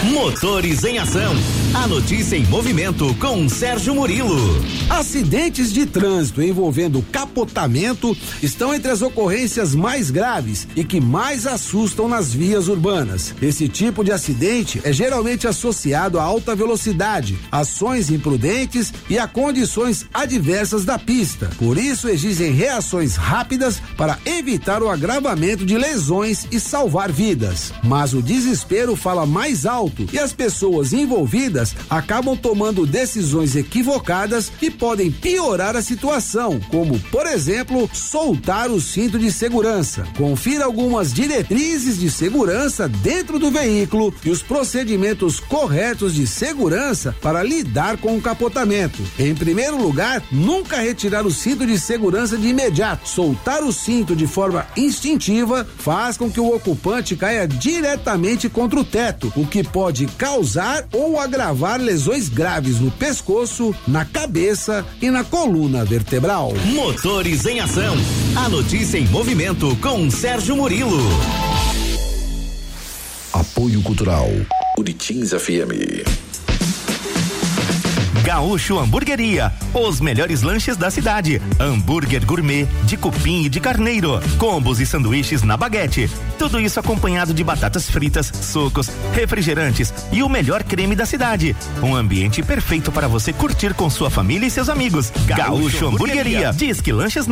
Motores em Ação. A notícia em movimento com Sérgio Murilo. Acidentes de trânsito envolvendo capotamento estão entre as ocorrências mais graves e que mais assustam nas vias urbanas. Esse tipo de acidente é geralmente associado a alta velocidade, ações imprudentes e a condições adversas da pista. Por isso, exigem reações rápidas para evitar o agravamento de lesões e salvar vidas. Mas o desespero fala mais alto e as pessoas envolvidas acabam tomando decisões equivocadas que podem piorar a situação, como, por exemplo, soltar o cinto de segurança. Confira algumas diretrizes de segurança dentro do veículo e os procedimentos corretos de segurança para lidar com o capotamento. Em primeiro lugar, nunca retirar o cinto de segurança de imediato. Soltar o cinto de forma instintiva faz com que o ocupante caia diretamente contra o teto, o que pode causar ou agravar lesões graves no pescoço, na cabeça e na coluna vertebral. Motores em Ação. A notícia em movimento com Sérgio Murilo. Apoio Cultural Uritins FM. Gaúcho Hamburgueria, os melhores lanches da cidade. Hambúrguer gourmet de cupim e de carneiro, combos e sanduíches na baguete. Tudo isso acompanhado de batatas fritas, sucos, refrigerantes e o melhor creme da cidade. Um ambiente perfeito para você curtir com sua família e seus amigos. Gaúcho Hamburgueria. Disque Lanches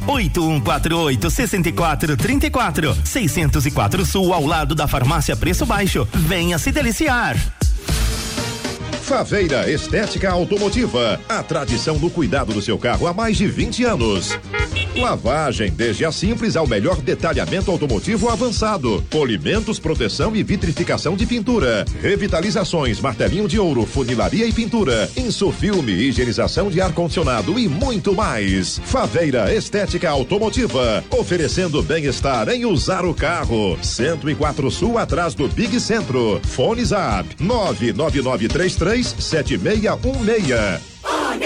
981486434, 604 Sul, ao lado da Farmácia Preço Baixo. Venha se deliciar. Faveira Estética Automotiva, a tradição do cuidado do seu carro há mais de 20 anos. Lavagem, desde a simples ao melhor detalhamento automotivo avançado. Polimentos, proteção e vitrificação de pintura. Revitalizações, martelinho de ouro, funilaria e pintura. Insufilme, higienização de ar-condicionado e muito mais. Faveira Estética Automotiva, oferecendo bem-estar em usar o carro. 104 Sul, atrás do Big Centro. Fone Zap 99933 7616.